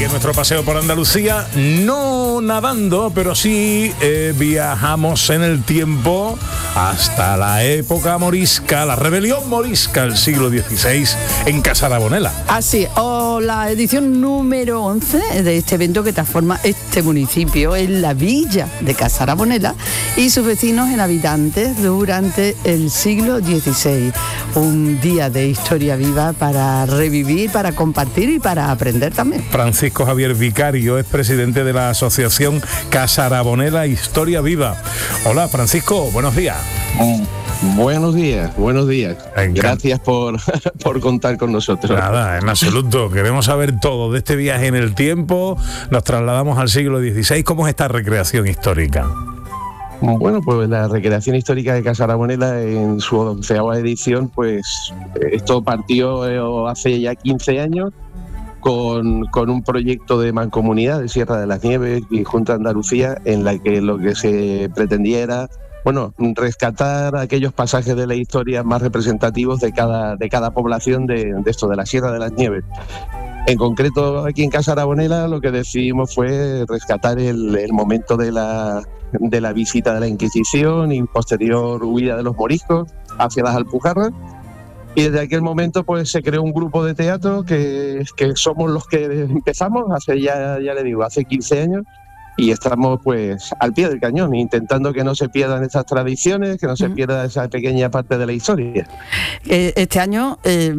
Sigue nuestro paseo por Andalucía, no nadando, pero sí viajamos en el tiempo hasta la época morisca, la rebelión morisca del siglo XVI en Casa Aragonela. Así, la edición número 11 de este evento que transforma este municipio en la villa de Casa Aragonela y sus vecinos en habitantes durante el siglo XVI. Un día de historia viva para revivir, para compartir y para aprender también. Francisco Javier Vicario es presidente de la asociación Casa Aragonela Historia Viva. Hola Francisco, buenos días. Buenos días. Gracias por contar con nosotros. Nada, en absoluto. Queremos saber todo de este viaje en el tiempo. Nos trasladamos al siglo XVI. ¿Cómo es esta recreación histórica? Bueno, pues la recreación histórica de Casa Aragonela en su 11ª edición, pues esto partió hace ya 15 años con un proyecto de mancomunidad de Sierra de las Nieves y Junta de Andalucía, en la que lo que se pretendía era, bueno, rescatar aquellos pasajes de la historia más representativos de cada población de la Sierra de las Nieves. En concreto, aquí en Casa Aragonela lo que decidimos fue rescatar el momento de la visita de la Inquisición y posterior huida de los moriscos hacia las Alpujarras. Y desde aquel momento pues se creó un grupo de teatro que somos los que empezamos hace ya le digo, hace 15 años. Y estamos pues al pie del cañón, intentando que no se pierdan estas tradiciones, que no se pierda esa pequeña parte de la historia. Este año,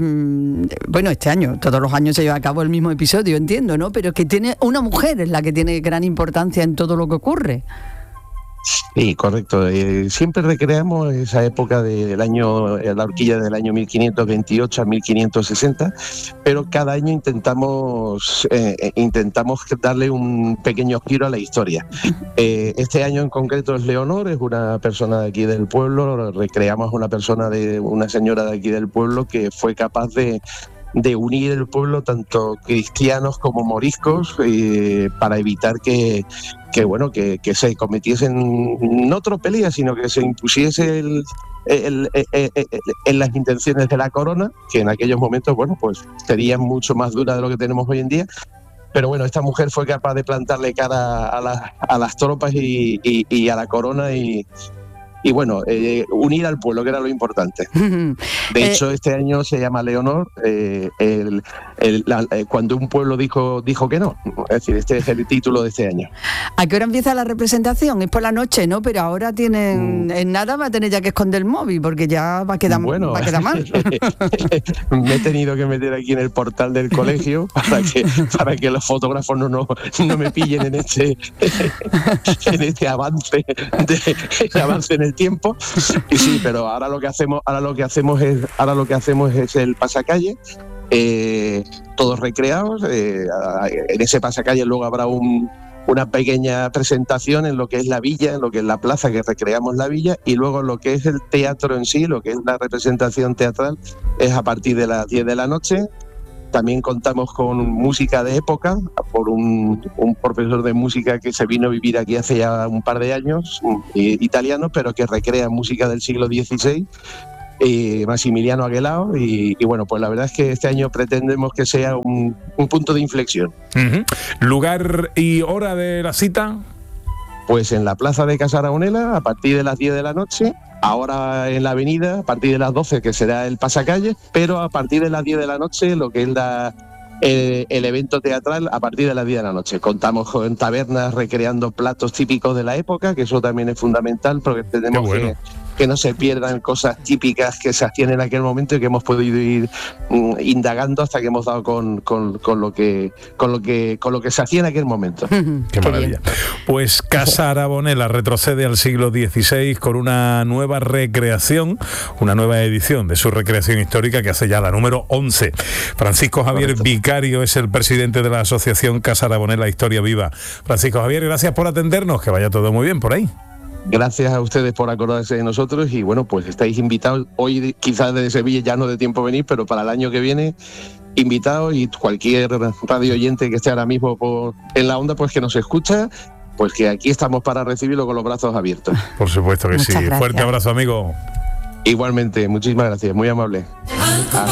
todos los años se lleva a cabo el mismo episodio, entiendo, ¿no? Pero que tiene una mujer es la que tiene gran importancia en todo lo que ocurre. Sí, correcto. Siempre recreamos esa época del año, la horquilla del año 1528 a 1560, pero cada año intentamos darle un pequeño giro a la historia. Este año en concreto es Leonor, es una persona de aquí del pueblo. Recreamos una señora de aquí del pueblo que fue capaz de unir el pueblo, tanto cristianos como moriscos, para evitar que se cometiesen no tropelías, sino que se impusiese en las intenciones de la corona, que en aquellos momentos, bueno, pues serían mucho más duras de lo que tenemos hoy en día. Pero bueno, esta mujer fue capaz de plantarle cara a las tropas y a la corona y bueno, unir al pueblo, que era lo importante. De hecho, este año se llama Leonor, cuando un pueblo dijo que no. Es decir, este es el título de este año. ¿A qué hora empieza la representación? Es por la noche, ¿no? Pero ahora en nada va a tener ya que esconder el móvil, porque ya va a quedar mal. Me he tenido que meter aquí en el portal del colegio para que los fotógrafos no me pillen en este avance en el tiempo. Y sí, pero ahora lo que hacemos es el pasacalle, todos recreados. En ese pasacalle luego habrá una pequeña presentación en lo que es la villa, en lo que es la plaza, que recreamos la villa, y luego lo que es el teatro en sí, lo que es la representación teatral, es a partir de las 10 de la noche. También contamos con música de época, por un profesor de música que se vino a vivir aquí hace ya un par de años, italiano, pero que recrea música del siglo XVI, Massimiliano Aguelao, y bueno, pues la verdad es que este año pretendemos que sea un punto de inflexión. Uh-huh. ¿Lugar y hora de la cita? Pues en la plaza de Casa Aragonela, a partir de las 10 de la noche, ahora en la avenida, a partir de las 12, que será el pasacalle, pero a partir de las 10 de la noche, lo que es el evento teatral, a partir de las 10 de la noche. Contamos con tabernas recreando platos típicos de la época, que eso también es fundamental, porque tenemos que no se pierdan cosas típicas que se hacían en aquel momento y que hemos podido ir indagando hasta que hemos dado con lo que se hacía en aquel momento. Qué maravilla. Pues Casa Aragonela retrocede al siglo XVI con una nueva recreación, una nueva edición de su recreación histórica, que hace ya la número 11. Francisco Javier Vicario es el presidente de la asociación Casa Aragonela Historia Viva. Francisco Javier, gracias por atendernos, que vaya todo muy bien por ahí. Gracias a ustedes por acordarse de nosotros y bueno, pues estáis invitados. Hoy quizás desde Sevilla ya no de tiempo venir, pero para el año que viene invitados, y cualquier radio oyente que esté ahora mismo en la onda, pues que nos escucha, pues que aquí estamos para recibirlo con los brazos abiertos. Por supuesto que sí. Fuerte abrazo, amigo. Igualmente, muchísimas gracias, muy amable.